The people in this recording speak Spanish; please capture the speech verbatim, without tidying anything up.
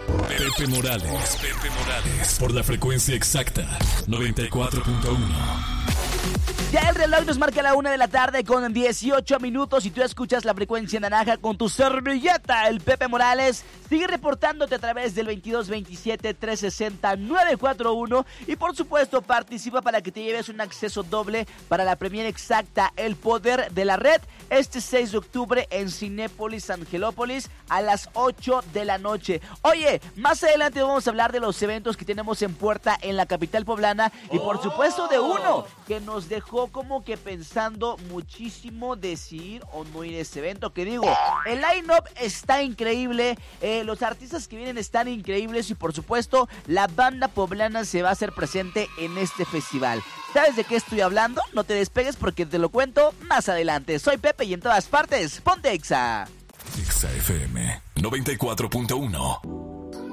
Pepe Morales, Pepe Morales, por la frecuencia exacta, noventa y cuatro punto uno. Ya el reloj nos marca la una de la tarde con dieciocho minutos y tú escuchas la frecuencia naranja con tu servilleta, el Pepe Morales. Sigue reportándote a través del veintidós veintisiete trescientos sesenta nueve cuatro uno y por supuesto participa para que te lleves un acceso doble para la premiere exacta El Poder de la Red este seis de octubre en Cinépolis Angelópolis a las ocho de la noche. Oye, más adelante vamos a hablar de los eventos que tenemos en puerta en la capital poblana y por supuesto de uno que nos dejó como que pensando muchísimo de si ir o no ir a ese evento, que digo, el line-up está increíble, eh, los artistas que vienen están increíbles y por supuesto la banda poblana se va a hacer presente en este festival. ¿Sabes de qué estoy hablando? No te despegues porque te lo cuento más adelante. Soy Pepe y en todas partes, ponte Exa. Exa F M noventa y cuatro punto uno.